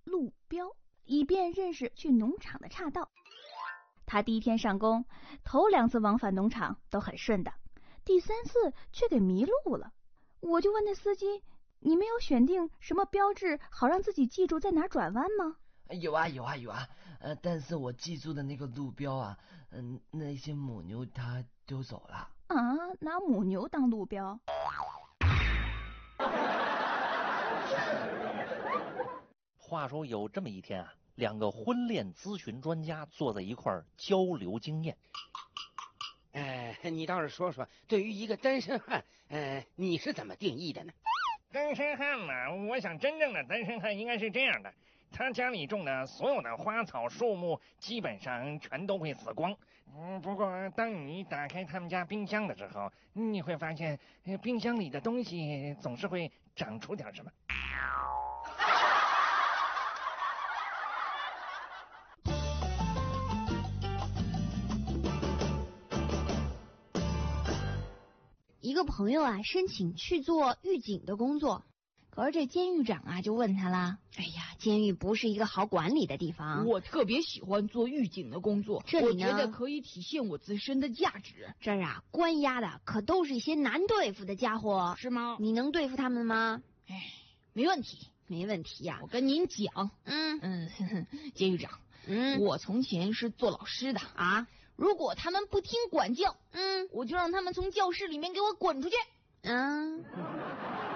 路标，以便认识去农场的岔道。他第一天上工，头2次往返农场都很顺当，第3次却给迷路了。我就问那司机，你没有选定什么标志好让自己记住在哪转弯吗？ 有啊，但是我记住的那个路标啊，那些母牛它丢走了。 啊，拿母牛当路标？ 话说有这么一天啊，2个婚恋咨询专家坐在一块儿交流经验。 你倒是说说，对于一个单身汉，你是怎么定义的呢？ 单身汉嘛，我想真正的单身汉应该是这样的：他家里种的所有的花草树木基本上全都会死光。不过当你打开他们家冰箱的时候，你会发现冰箱里的东西总是会长出点什么。 一个朋友啊，申请去做狱警的工作，可是这监狱长啊就问他啦：哎呀，监狱不是一个好管理的地方。 我特别喜欢做狱警的工作，我觉得可以体现我自身的价值。 这儿啊，关押的可都是一些难对付的家伙， 是吗？ 你能对付他们吗？ 没问题， 没问题呀。 我跟您讲，监狱长，我从前是做老师的啊。如果他们不听管教，我就让他们从教室里面给我滚出去。